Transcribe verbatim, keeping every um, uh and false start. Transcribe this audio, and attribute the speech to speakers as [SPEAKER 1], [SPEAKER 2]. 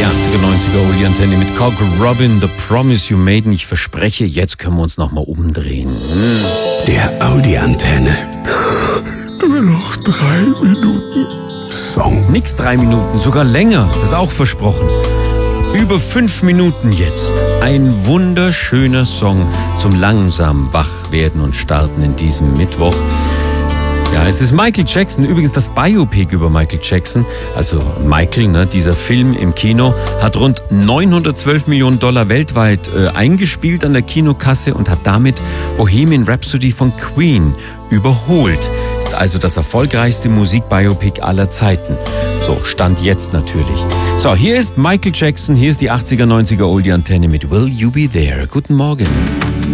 [SPEAKER 1] Die achtziger, neunziger Oldie-Antenne mit Coco Robin, The Promise You Made. Und ich verspreche, jetzt können wir uns nochmal umdrehen. Hm.
[SPEAKER 2] Der Audi-Antenne. Nur noch drei Minuten Song.
[SPEAKER 1] Nix drei Minuten, sogar länger. Das ist auch versprochen. Über fünf Minuten jetzt. Ein wunderschöner Song zum langsam Wachwerden und Starten in diesem Mittwoch. Ja, es ist Michael Jackson, übrigens das Biopic über Michael Jackson, also Michael, ne, dieser Film im Kino, hat rund neunhundertzwölf Millionen Dollar weltweit äh, eingespielt an der Kinokasse und hat damit Bohemian Rhapsody von Queen überholt. Ist also das erfolgreichste Musikbiopic aller Zeiten. So, Stand jetzt natürlich. So, hier ist Michael Jackson, hier ist die achtziger, neunziger Oldie-Antenne mit Will You Be There. Guten Morgen.